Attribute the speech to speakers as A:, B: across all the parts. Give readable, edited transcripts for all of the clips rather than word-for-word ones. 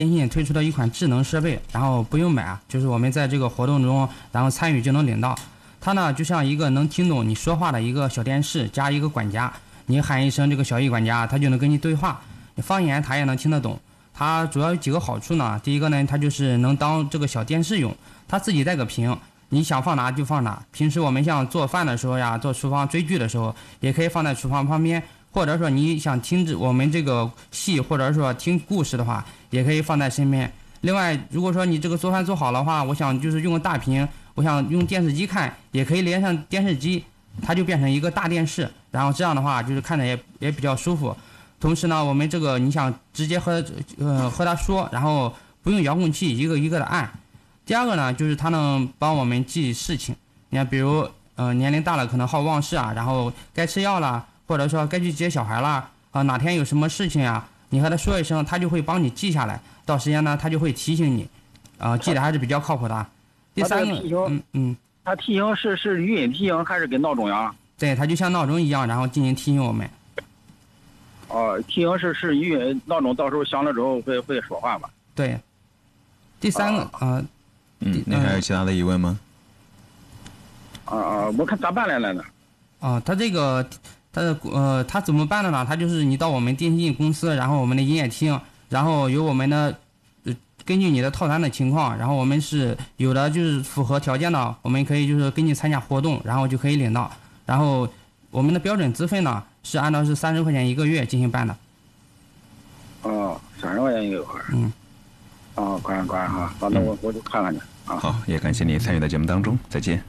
A: 电信推出的一款智能设备，然后不用买啊，就是我们在这个活动中，然后参与就能领到。它呢就像一个能听懂你说话的一个小电视加一个管家，你喊一声这个小易管家，它就能跟你对话，你方言它也能听得懂。它主要有几个好处呢？第一个呢，它就是能当这个小电视用，它自己带个屏，你想放哪就放哪。平时我们像做饭的时候呀，做厨房追剧的时候，也可以放在厨房旁边。或者说你想听我们这个戏，或者说听故事的话，也可以放在身边。另外，如果说你这个做饭做好的话，我想就是用个大屏，我想用电视机看，也可以连上电视机，它就变成一个大电视，然后这样的话就是看着也比较舒服。同时呢，我们这个你想直接和他说，然后不用遥控器一个一个的按。第二个呢，就是它能帮我们记事情。你看，比如年龄大了可能好忘事啊，然后该吃药了。或者说该去接小孩了哪天有什么事情啊，你和他说一声，他就会帮你记下来，到时间呢他就会提醒你，记得还是比较靠谱的。第三个，
B: 他提醒是语音提醒还是跟闹钟呀？
A: 对，它就像闹钟一样，然后进行提醒我们。
B: 提醒是语音闹钟，到时候响了之后会说话吧？
A: 对。第三个
C: 你还有其他的疑问吗？
B: 我看咋办来了呢？
A: 他这个。他怎么办的呢？他就是你到我们电信公司，然后我们的营业厅，然后有我们的根据你的套餐的情况，然后我们是有的就是符合条件的，我们可以就是跟你参加活动，然后就可以领到。然后我们的标准资费呢是按照是30块钱一个月进行办的。
B: 30块钱一个月。乖哈，那我就看看去啊。
C: 好，也感谢你参与到节目当中，再见。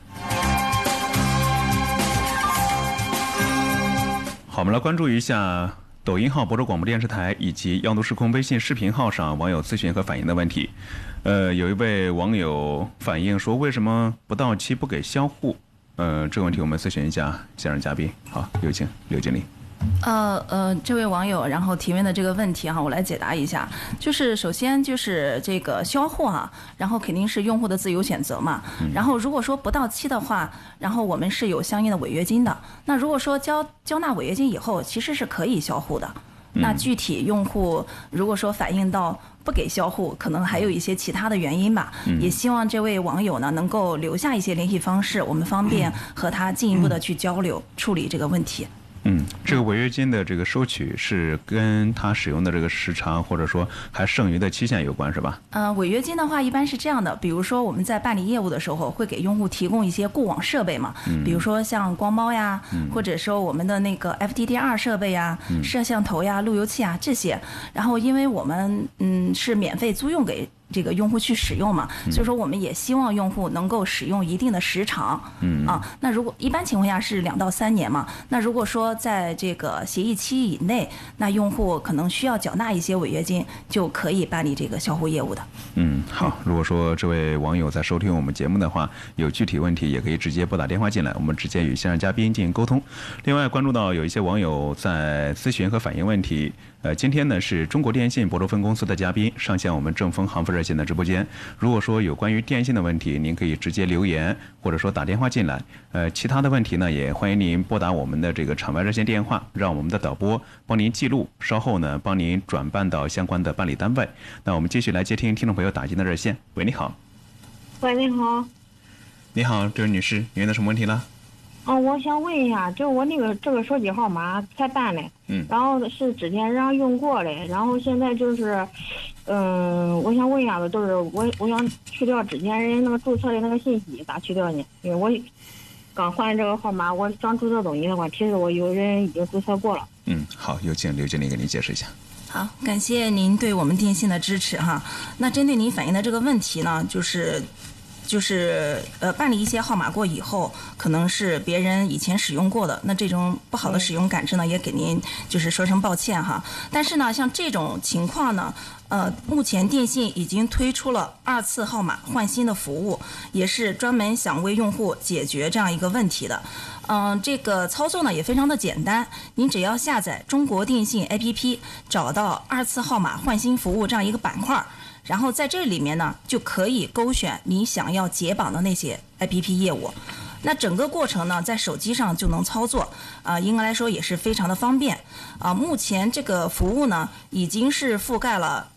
C: 好，我们来关注一下抖音号、亳州广播电视台以及央都时空微信视频号上网友咨询和反映的问题。有一位网友反映说，为什么不到期不给销户？这个问题我们咨询一下现场嘉宾。好，有请刘经理。
D: 这位网友然后提问的这个问题哈，我来解答一下。就是首先就是这个销户啊，然后肯定是用户的自由选择嘛。然后如果说不到期的话，然后我们是有相应的违约金的。那如果说交纳违约金以后，其实是可以销户的。那具体用户如果说反映到不给销户，可能还有一些其他的原因吧。也希望这位网友呢能够留下一些联系方式，我们方便和他进一步的去交流处理这个问题。
C: 这个违约金的这个收取是跟他使用的这个时长或者说还剩余的期限有关是吧？
D: 违约金的话一般是这样的，比如说我们在办理业务的时候会给用户提供一些固网设备嘛，比如说像光猫呀，或者说我们的那个 FTTR 设备呀、摄像头呀、路由器啊这些，然后因为我们是免费租用给这个用户去使用嘛，所以说我们也希望用户能够使用一定的时长。那如果一般情况下是2到3年嘛，那如果说在这个协议期以内，那用户可能需要缴纳一些违约金，就可以办理这个销户业务的。
C: 好，如果说这位网友在收听我们节目的话，有具体问题也可以直接拨打电话进来，我们直接与线上嘉宾进行沟通。另外关注到有一些网友在咨询和反映问题，今天呢是中国电信亳州分公司的嘉宾上线我们正风行富热线的直播间。如果说有关于电信的问题，您可以直接留言或者说打电话进来。其他的问题呢，也欢迎您拨打我们的这个场外热线电话，让我们的导播帮您记录，稍后呢帮您转办到相关的办理单位。那我们继续来接听听众朋友打进的热线。喂，你好。
E: 喂，你好。
C: 你好，这位女士，您的什么问题呢？
E: 我想问一下，就我这个手机号码才办嘞，然后是之前让用过嘞，然后现在就是，我想问一下子，就是我想去掉之前人那个注册的那个信息，咋去掉呢？因为我刚换这个号码，我想注册东西的话，其实我有人已经注册过了。
C: 好，有请刘经理给您解释一下。
D: 好，感谢您对我们电信的支持哈。那针对您反映的这个问题呢，就是办理一些号码过以后，可能是别人以前使用过的，那这种不好的使用感知呢，也给您就是说声抱歉哈。但是呢，像这种情况呢，目前电信已经推出了2次号码换新的服务，也是专门想为用户解决这样一个问题的。这个操作呢也非常的简单，您只要下载中国电信 APP， 找到2次号码换新服务这样一个板块，然后在这里面呢就可以勾选你想要解绑的那些 APP 业务。那整个过程呢在手机上就能操作，应该来说也是非常的方便。目前这个服务呢已经是覆盖了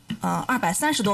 D: 230多。